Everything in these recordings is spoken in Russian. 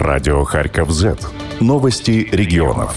Радио Харьков Z. Новости регионов.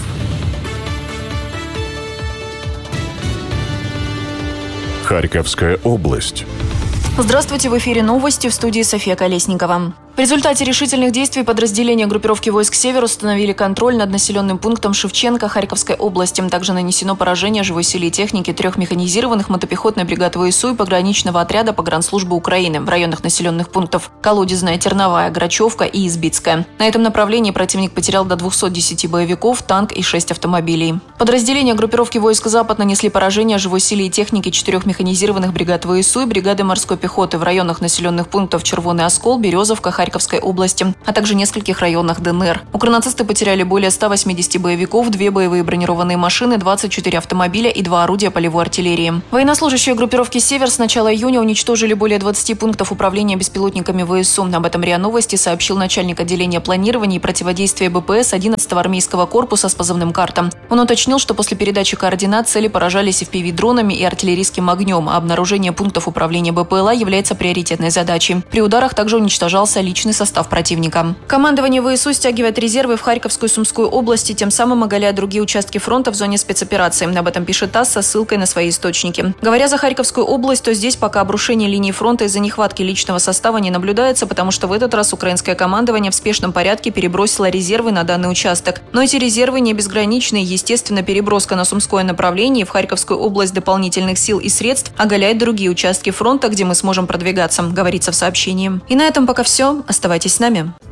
Харьковская область. Здравствуйте, в эфире новости, в студии София Колесникова. В результате решительных действий подразделения группировки войск «Север» установили контроль над населенным пунктом Шевченко Харьковской области. Также нанесено поражение живой силе и технике 3 механизированных мотопехотной бригады ВСУ и пограничного отряда погранслужбы Украины в районах населенных пунктов Колодезная, Терновая, Грачевка и Избицкая. На этом направлении противник потерял до 210 боевиков, танк и 6 автомобилей. Подразделения группировки войск «Запад» нанесли поражение живой силе и технике 4 механизированных бригад ВСУ и бригады морской пехоты в районах населенных пунктов Червоный Оскол, Березовка, Харьковской области, а также нескольких районах ДНР. Укронацисты потеряли более 180 боевиков, 2 боевые бронированные машины, 24 автомобиля и 2 орудия полевой артиллерии. Военнослужащие группировки «Север» с начала июня уничтожили более 20 пунктов управления беспилотниками ВСУ. Об этом РИА Новости сообщил начальник отделения планирования и противодействия БПС 11-го армейского корпуса с позывным «Карта». Он уточнил, что после передачи координат цели поражались FPV-дронами и артиллерийским огнем, а обнаружение пунктов управления БПЛА является приоритетной задачей. При ударах также уничтожался личный состав противника. Командование ВСУ стягивает резервы в Харьковскую и Сумскую области, тем самым оголяя другие участки фронта в зоне спецоперации. Об этом пишет ТАСС со ссылкой на свои источники. Говоря за Харьковскую область, то здесь пока обрушение линии фронта из-за нехватки личного состава не наблюдается, потому что в этот раз украинское командование в спешном порядке перебросило резервы на данный участок. Но эти резервы не безграничны, и, естественно, переброска на Сумское направление и в Харьковскую область дополнительных сил и средств оголяет другие участки фронта, где мы сможем продвигаться, говорится в сообщении. И на этом пока все. Оставайтесь с нами.